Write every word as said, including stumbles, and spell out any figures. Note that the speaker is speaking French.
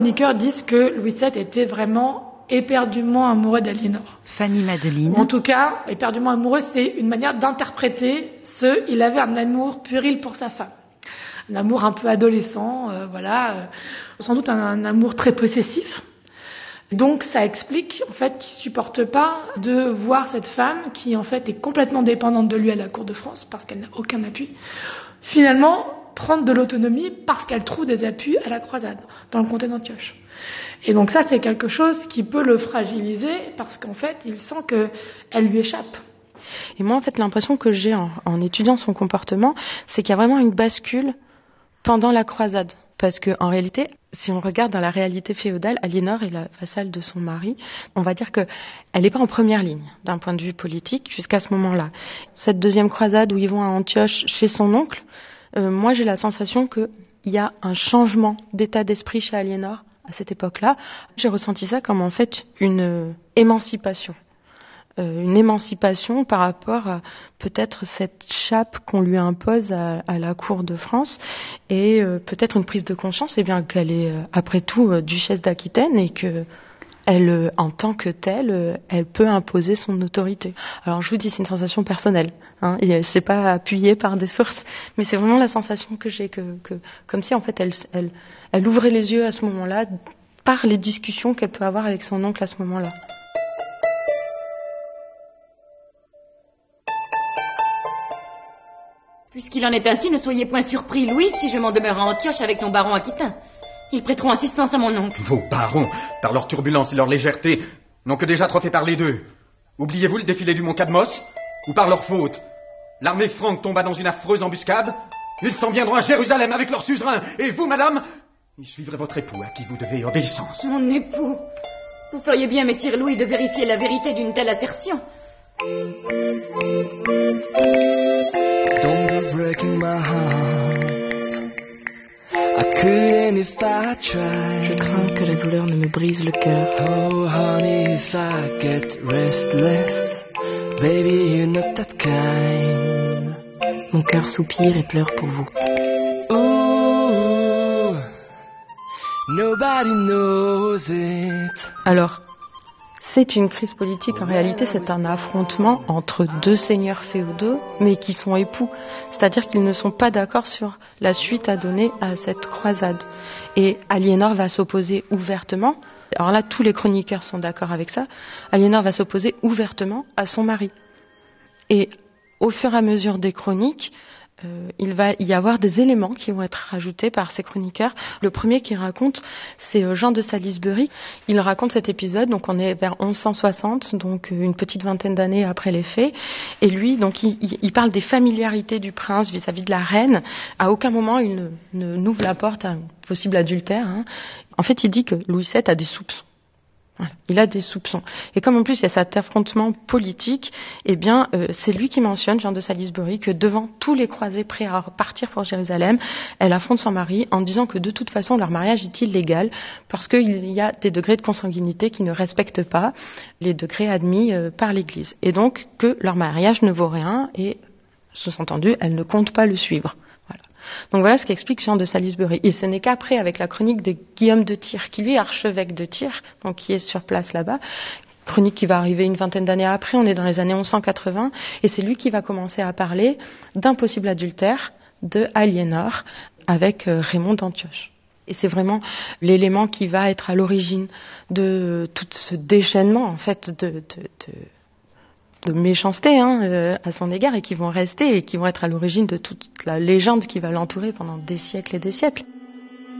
Les chroniqueurs disent que Louis sept était vraiment éperdument amoureux d'Aliénor. Fanny Madeline. En tout cas, éperdument amoureux, c'est une manière d'interpréter ce « il avait un amour puéril pour sa femme ». Un amour un peu adolescent, euh, voilà, euh, sans doute un, un amour très possessif. Donc ça explique en fait qu'il ne supporte pas de voir cette femme qui en fait est complètement dépendante de lui à la cour de France parce qu'elle n'a aucun appui, finalement prendre de l'autonomie parce qu'elle trouve des appuis à la croisade, dans le comté d'Antioche. Et donc ça c'est quelque chose qui peut le fragiliser parce qu'en fait il sent qu'elle lui échappe. Et moi en fait l'impression que j'ai en, en étudiant son comportement, c'est qu'il y a vraiment une bascule pendant la croisade. Parce que en réalité, si on regarde dans la réalité féodale, Aliénor est la vassale de son mari. On va dire que elle n'est pas en première ligne d'un point de vue politique jusqu'à ce moment-là. Cette deuxième croisade où ils vont à Antioche chez son oncle, euh, moi j'ai la sensation qu'il y a un changement d'état d'esprit chez Aliénor à cette époque-là. J'ai ressenti ça comme en fait une euh, émancipation. Euh, une émancipation par rapport à peut-être cette chape qu'on lui impose à, à la cour de France et euh, peut-être une prise de conscience eh bien, qu'elle est euh, après tout euh, duchesse d'Aquitaine et que elle, euh, en tant que telle, euh, elle peut imposer son autorité. Alors je vous dis, c'est une sensation personnelle, hein, et c'est pas appuyé par des sources, mais c'est vraiment la sensation que j'ai, que, que comme si en fait elle, elle, elle ouvrait les yeux à ce moment-là par les discussions qu'elle peut avoir avec son oncle à ce moment-là. Puisqu'il en est ainsi, ne soyez point surpris, Louis, si je m'en demeure à Antioche avec nos barons aquitains. Ils prêteront assistance à mon oncle. Vos barons, par leur turbulence et leur légèreté, n'ont que déjà trop fait parler d'eux. Oubliez-vous le défilé du mont Cadmos? Ou par leur faute, l'armée franque tomba dans une affreuse embuscade? Ils s'en viendront à Jérusalem avec leur suzerain. Et vous, madame, y suivrez votre époux, à qui vous devez obéissance. Mon époux? Vous feriez bien, messire Louis, de vérifier la vérité d'une telle assertion. Don't go breaking my heart. I couldn't if I tried. Je crains que la douleur ne me brise le cœur. Oh honey, if I get restless, baby you're not that kind. Mon cœur soupire et pleure pour vous. Ooh, nobody knows it. Alors, c'est une crise politique, en réalité c'est un affrontement entre deux seigneurs féodaux, mais qui sont époux. C'est-à-dire qu'ils ne sont pas d'accord sur la suite à donner à cette croisade. Et Aliénor va s'opposer ouvertement, alors là tous les chroniqueurs sont d'accord avec ça, Aliénor va s'opposer ouvertement à son mari. Et au fur et à mesure des chroniques, Euh, il va y avoir des éléments qui vont être rajoutés par ces chroniqueurs. Le premier qui raconte, c'est euh, Jean de Salisbury. Il raconte cet épisode, donc on est vers onze cent soixante, donc euh, une petite vingtaine d'années après les faits. Et lui, donc il, il parle des familiarités du prince vis-à-vis de la reine. À aucun moment il ne, ne n'ouvre la porte à un possible adultère, hein. En fait, il dit que Louis sept a des soupçons. Voilà, il a des soupçons. Et comme en plus il y a cet affrontement politique, eh bien euh, c'est lui qui mentionne, Jean de Salisbury, que devant tous les croisés prêts à partir pour Jérusalem, elle affronte son mari en disant que de toute façon leur mariage est illégal parce qu'il y a des degrés de consanguinité qui ne respectent pas les degrés admis euh, par l'Église. Et donc que leur mariage ne vaut rien et, sous-entendu, elle ne compte pas le suivre. Donc voilà ce qu'explique Jean de Salisbury. Et ce n'est qu'après, avec la chronique de Guillaume de Tyr, qui lui est archevêque de Tyr, donc qui est sur place là-bas, chronique qui va arriver une vingtaine d'années après, on est dans les années onze cent quatre-vingts, et c'est lui qui va commencer à parler d'un possible adultère de Aliénor avec euh, Raymond d'Antioche. Et c'est vraiment l'élément qui va être à l'origine de tout ce déchaînement, en fait, de... de, de de méchanceté hein, euh, à son égard et qui vont rester et qui vont être à l'origine de toute la légende qui va l'entourer pendant des siècles et des siècles.